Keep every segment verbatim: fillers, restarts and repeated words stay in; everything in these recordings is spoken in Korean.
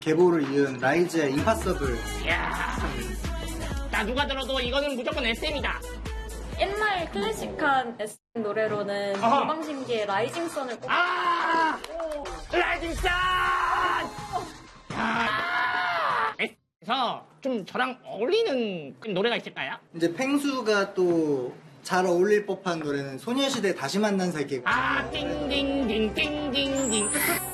계보를 이은 라이즈의 이화섭을. 이야. 나 누가 들어도 이거는 무조건 에스엠이다. 옛날 클래식한 에스엠 노래로는 건방진기의 라이징 선을 꼽... 아! 라이징 선! 아! 에스엠에서 좀 저랑 어울리는 노래가 있을까요? 이제 펭수가 또 잘 어울릴 법한 노래는 소녀시대 다시 만난 세계. 아, 띵띵띵띵띵띵띵.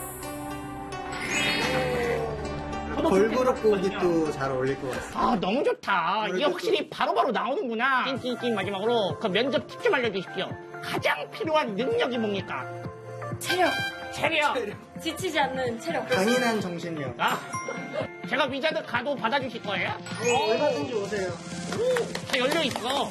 걸그룹 곡이 또 잘 어울릴 것 같습니다. 아, 너무 좋다. 이게 확실히 바로바로 나오는구나. 띵띵띵 마지막으로 그 면접 팁 좀 알려주십시오. 가장 필요한 능력이 뭡니까? 체력. 체력. 지치지 않는 체력. 강인한 정신력. 아, 제가 위자드 가도 받아주실 거예요? 어, 얼마든지 오세요. 다 열려있어.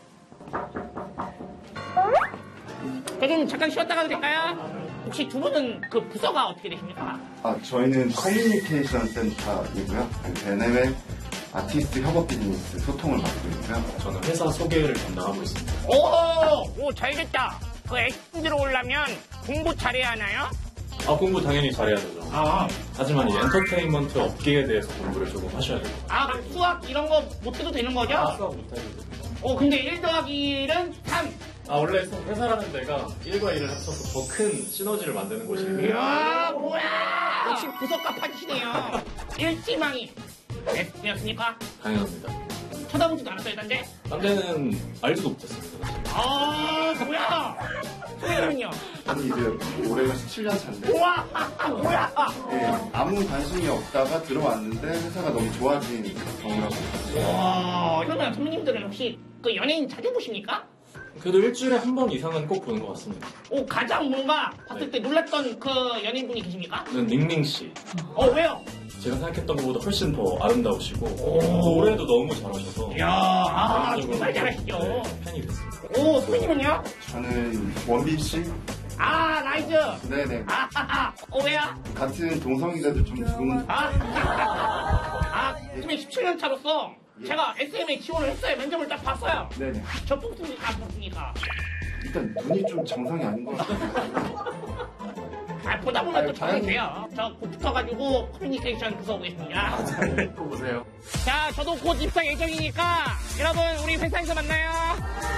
저 좀 잠깐 쉬었다 가도 될까요? 혹시 두 분은 그 부서가 어떻게 되십니까? 아, 저희는 커뮤니케이션 센터이고요. 베네웰 아티스트 협업 비즈니스 소통을 맡고 있고요. 저는 회사 소개를 담당하고 있습니다. 오, 오, 잘 됐다. 그 에스엠 들어오려면 공부 잘해야 하나요? 아, 공부 당연히 잘해야 되죠. 아, 하지만 이 엔터테인먼트 업계에 대해서 공부를 조금 하셔야 돼요. 아, 그럼 수학 이런 거 못해도 되는 거죠? 아, 수학 못해도 됩니다. 어, 근데 일 더하기 일은 삼. 아, 원래 회사라는 데가 일과 일을 합쳐서 더 큰 시너지를 만드는 곳이에요. 이야, 뭐야! 역시 부서가 파지시네요. 일지망이 에스엠이었습니까? 당연합니다. 쳐다보지도 않았어요, 딴데? 딴 데는 알지도 못했습니다. 사실. 아, 뭐야! 소희는요? 저는 이제 올해가 십칠 년 차인데 우와! 뭐야! 예, 아무 관심이 없다가 들어왔는데 회사가 너무 좋아진 경우라고. 와, 그러면 선배님들은 혹시 그 연예인 자주 보십니까? 그래도 일주일에 한 번 이상은 꼭 보는 것 같습니다. 오, 가장 뭔가 봤을 때 놀랐던 그 연예인분이 계십니까? 저는 닝닝 씨. 어, 왜요? 제가 생각했던 것보다 훨씬 더 아름다우시고 노래도 너무 잘하셔서 이야, 아, 개인적으로 정말 잘하시죠. 네, 팬이 됐습니다. 오, 선배님은요? 저는 원빈 씨? 아, 라이즈! 네네. 아하하, 어, 왜요? 같은 동성이라도 좀 좋은. 아, 아, 지금 십칠 년 차로서 제가 에스엠에 지원을 했어요. 면접을 딱 봤어요. 네네. 저 뽑습니까? 안 뽑습니까? 일단 눈이 좀 정상이 아닌 것 같아요. 아, 보다 보면 또 아유, 적응이 다행히- 돼요. 저 곧 붙어가지고 커뮤니케이션 부서 오겠습니다. 또 보세요. 자, 저도 곧 입사 예정이니까 여러분 우리 회사에서 만나요.